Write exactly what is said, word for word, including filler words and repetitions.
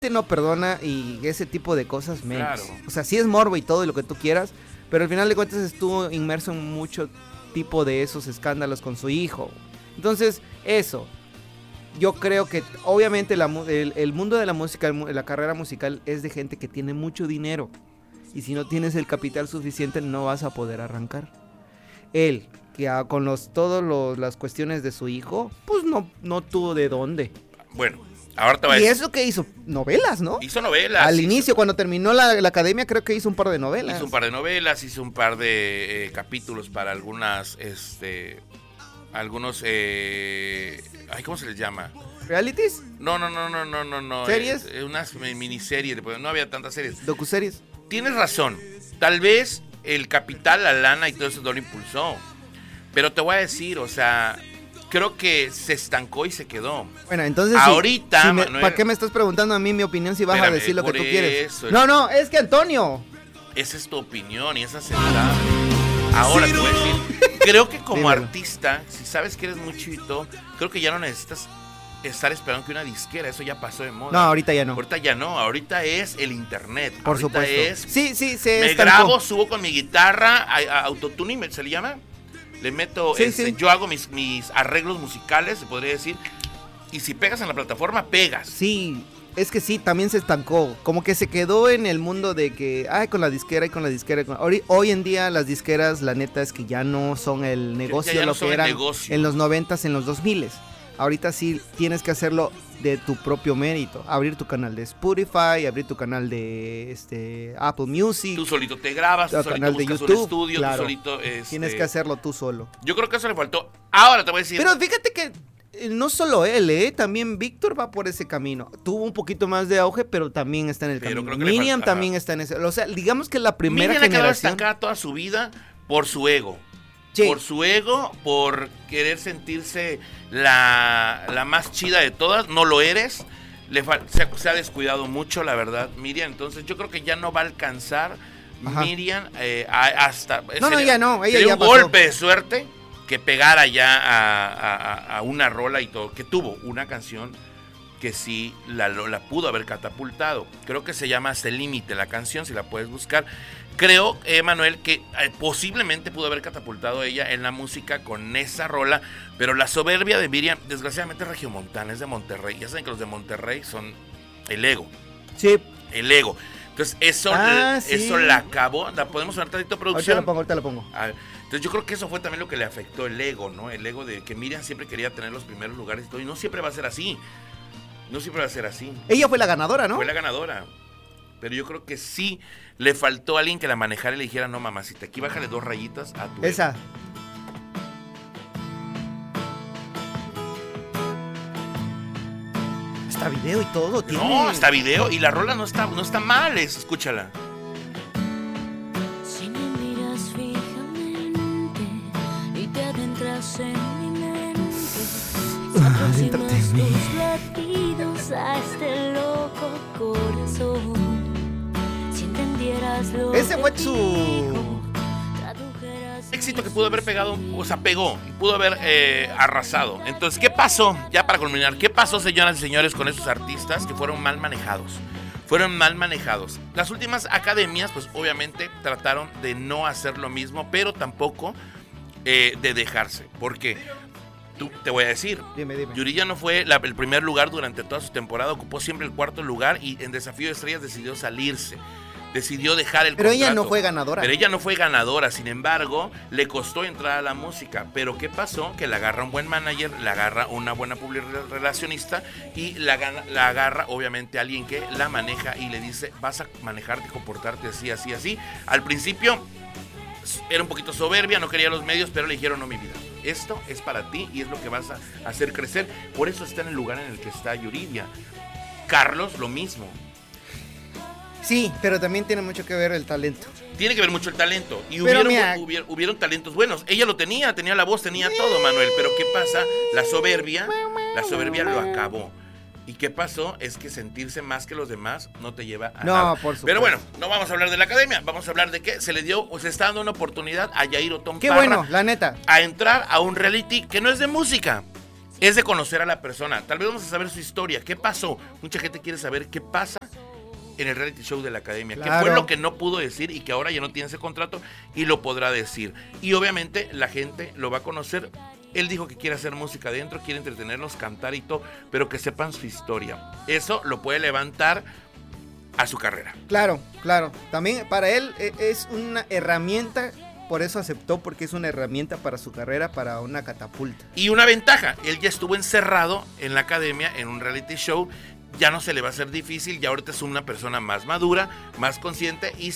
no perdona y ese tipo de cosas menos. Claro. O sea, sí es morbo y todo y lo que tú quieras, pero al final de cuentas estuvo inmerso en mucho tipo de esos escándalos con su hijo. Entonces, eso. Yo creo que obviamente la, el, el mundo de la música, el, la carrera musical es de gente que tiene mucho dinero. Y si no tienes el capital suficiente no vas a poder arrancar. Él, que a, con los todas las cuestiones de su hijo, pues no, no tuvo de dónde. Bueno, ahora te voy a Y decir. eso que hizo novelas, ¿no? Hizo novelas. Al hizo, inicio, cuando terminó la, la academia, creo que hizo un par de novelas. Hizo un par de novelas, hizo un par de eh, capítulos para algunas, este, algunos, eh, ay, ¿cómo se les llama? ¿Realities? No, no, no, no, no, no, no. ¿Series? Eh, unas miniseries, no había tantas series. ¿Docuseries? Tienes razón, tal vez el capital, la lana y todo eso no lo impulsó. Pero te voy a decir, o sea, creo que se estancó y se quedó. Bueno, entonces ahorita, si, si Manuel, ¿para qué me estás preguntando a mí mi opinión si vas espérame, a decir lo que por tú quieres? eso, No, no, es que Antonio. esa es tu opinión y es aceptable. Ahora te voy a decir, creo que como Dímelo. artista, si sabes que eres muy chito, creo que ya no necesitas estar esperando que una disquera, eso ya pasó de moda. No, ahorita ya no. Ahorita ya no, ahorita es el internet. Por ahorita supuesto. es, Sí, sí, se me estancó. grabo, subo con mi guitarra, a, a autotuning, ¿se le llama? Le meto, Sí, este, sí. yo hago mis, mis arreglos musicales, se podría decir, y si pegas en la plataforma, pegas. Sí, es que sí, también se estancó. Como que se quedó en el mundo de que, ay, con la disquera y con la disquera. Con... Hoy, hoy en día las disqueras, la neta es que ya no son el negocio ya no lo son que el eran negocio. en los noventas, en los dos miles. Ahorita sí tienes que hacerlo de tu propio mérito. Abrir tu canal de Spotify, abrir tu canal de este Apple Music. Tú solito te grabas, tú Tu solito canal de buscas un YouTube, estudio, claro. tú solito... Este... Tienes que hacerlo tú solo. Yo creo que eso le faltó. Ahora te voy a decir... Pero fíjate que eh, no solo él, ¿eh? También Víctor va por ese camino. Tuvo un poquito más de auge, pero también está en el Pero camino. creo que le Miriam falta- también está en ese. O sea, digamos que la primera Miriam ha quedado generación. estancada toda su vida por su ego. Sí. Por su ego, por querer sentirse la, la más chida de todas. No lo eres. Le fal- se, ha, se ha descuidado mucho, la verdad, Miriam. Entonces yo creo que ya no va a alcanzar Ajá. Miriam eh, a- hasta... No, no, ya no, ella sería ya un pasó. golpe de suerte que pegara ya a, a- a una rola y todo. Que tuvo una canción que sí la, la pudo haber catapultado. Creo que se llama Hasta el Límite la canción, si la puedes buscar. Creo, Emanuel, que eh, posiblemente pudo haber catapultado ella en la música con esa rola, pero la soberbia de Miriam, desgraciadamente es regiomontana, es de Monterrey. Ya saben que los de Monterrey son el ego, Sí. el ego. Entonces eso, Ah, eso sí. la acabó. ¿La podemos ver tantito Ahorita producción? lo pongo, ahorita lo pongo. A ver, entonces yo creo que eso fue también lo que le afectó el ego, ¿no? El ego de que Miriam siempre quería tener los primeros lugares y todo, y no siempre va a ser así. No siempre va a ser así. Ella fue la ganadora, ¿no? Fue la ganadora. Pero yo creo que sí le faltó a alguien que la manejara y le dijera, no, mamacita, aquí bájale dos rayitas a tu... Esa. Está video y todo, tiene. No, hasta video. Y la rola no está, no está mal, es, escúchala. Si me miras fijamente y te adentras en mi mente, si adéntrate aproximas en mí. tus latidos a este loco corazón, si entendieras lo Ese que fue su- digo, tradujeras Éxito que pudo haber pegado, o sea, pegó, y pudo haber eh, arrasado. Entonces, ¿qué pasó? Ya para culminar, ¿qué pasó, señoras y señores, con esos artistas que fueron mal manejados? Fueron mal manejados. Las últimas academias, pues obviamente trataron de no hacer lo mismo, pero tampoco eh, de dejarse. Porque, tú, te voy a decir, Dime, dime. Yuridia no fue la- el primer lugar durante toda su temporada, ocupó siempre el cuarto lugar y en Desafío de Estrellas decidió salirse. Decidió dejar el Pero ella contrato. no fue ganadora. Pero ella no fue ganadora, sin embargo, le costó entrar a la música. Pero ¿qué pasó? Que la agarra un buen manager, la agarra una buena public relacionista y la, gana, la agarra, obviamente, alguien que la maneja y le dice, vas a manejarte, comportarte así, así, así. Al principio era un poquito soberbia, no quería los medios, pero le dijeron, no, mi vida, esto es para ti y es lo que vas a hacer crecer. Por eso está en el lugar en el que está Yuridia. Carlos, lo mismo. Sí, pero también tiene mucho que ver el talento. Tiene que ver mucho el talento. Y Pero hubieron, mira- hubieron, hubieron talentos buenos. Ella lo tenía, tenía la voz, tenía todo, Manuel. Pero ¿qué pasa? La soberbia, la soberbia lo acabó. ¿Y qué pasó? Es que sentirse más que los demás no te lleva a No, nada. por supuesto. Pero bueno, no vamos a hablar de la academia. Vamos a hablar de que se le dio, o se está dando una oportunidad a Yair Otón Qué Parra bueno, la neta. a entrar a un reality que no es de música. es de conocer a la persona. Tal vez vamos a saber su historia. ¿Qué pasó? Mucha gente quiere saber qué pasa en el reality show de la academia. Claro. ¿Qué fue lo que no pudo decir y que ahora ya no tiene ese contrato y lo podrá decir? Y obviamente la gente lo va a conocer. Él dijo que quiere hacer música adentro, quiere entretenernos, cantar y todo, pero que sepan su historia. Eso lo puede levantar a su carrera. Claro, claro. También para él e- es una herramienta, por eso aceptó, porque es una herramienta para su carrera, para una catapulta. Y una ventaja, él ya estuvo encerrado en la academia, en un reality show, ya no se le va a hacer difícil, ya ahorita es una persona más madura, más consciente y